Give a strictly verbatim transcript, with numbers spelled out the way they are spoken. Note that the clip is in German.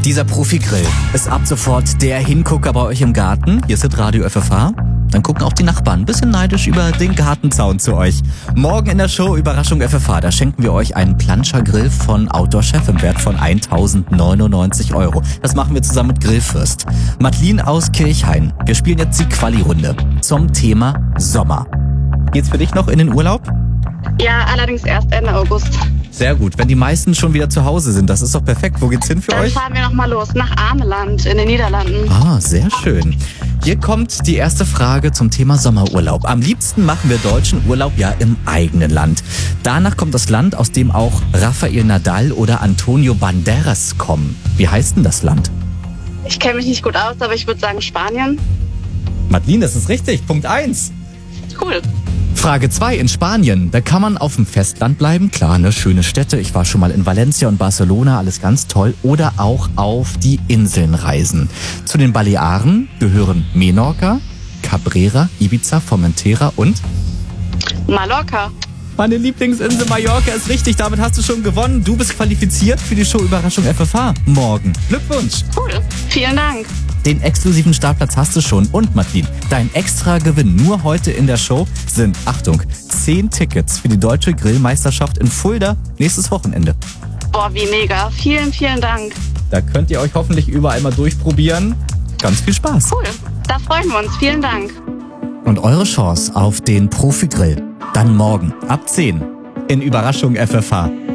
Dieser Profi-Grill ist ab sofort der Hingucker bei euch im Garten. Hier ist Radio F F H. Dann gucken auch die Nachbarn ein bisschen neidisch über den Gartenzaun zu euch. Morgen in der Show Überraschung F F H, da schenken wir euch einen Planscher-Grill von Outdoor Chef im Wert von eintausendneunundneunzig Euro. Das machen wir zusammen mit Grillfürst. Madeline aus Kirchhain. Wir spielen jetzt die Quali-Runde zum Thema Sommer. Geht's für dich noch in den Urlaub? Ja, allerdings erst Ende August. Sehr gut. Wenn die meisten schon wieder zu Hause sind, das ist doch perfekt. Wo geht's hin für Dann euch? fahren wir nochmal los, nach Ameland in den Niederlanden. Ah, sehr schön. Hier kommt die erste Frage zum Thema Sommerurlaub. Am liebsten machen wir deutschen Urlaub ja im eigenen Land. Danach kommt das Land, aus dem auch Rafael Nadal oder Antonio Banderas kommen. Wie heißt denn das Land? Ich kenne mich nicht gut aus, aber ich würde sagen Spanien. Madeline, das ist richtig. Punkt eins. Cool. Frage zwei in Spanien. Da kann man auf dem Festland bleiben. Klar, ne, schöne Städte. Ich war schon mal in Valencia und Barcelona, alles ganz toll. Oder auch auf die Inseln reisen. Zu den Balearen gehören Menorca, Cabrera, Ibiza, Formentera und Mallorca. meine Lieblingsinsel Mallorca ist richtig. Damit hast du schon gewonnen. Du bist qualifiziert für die Show Überraschung F F H morgen. Glückwunsch. Cool. Vielen Dank. Den exklusiven Startplatz hast du schon. Und Madeline, dein extra Gewinn nur heute in der Show sind, Achtung, zehn Tickets für die Deutsche Grillmeisterschaft in Fulda nächstes Wochenende. Boah, wie mega. Vielen, vielen Dank. Da könnt ihr euch hoffentlich überall mal durchprobieren. Ganz viel Spaß. Cool. Da freuen wir uns. Vielen Dank. Und eure Chance auf den Profi-Grill dann morgen ab zehn in Überraschung F F H.